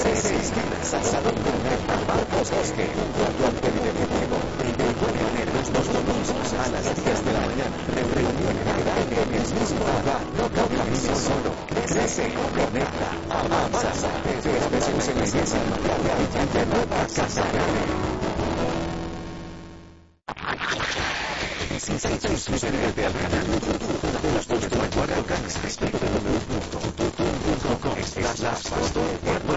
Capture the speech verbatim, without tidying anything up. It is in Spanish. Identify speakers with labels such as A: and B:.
A: Salón Conecta Marcos Bosque, junto al Polideportivo, el de Jueganeros los domingos a las diez de la mañana. Reunión general en el mismo lugar, no camines solo, crece, conecta, avanza. Te esperamos en la iglesia María Villanueva Casa Grande. Visita y suscríbete al canal YouTube de las dos de Guadalcanal. Espero punto com. Slash Pastor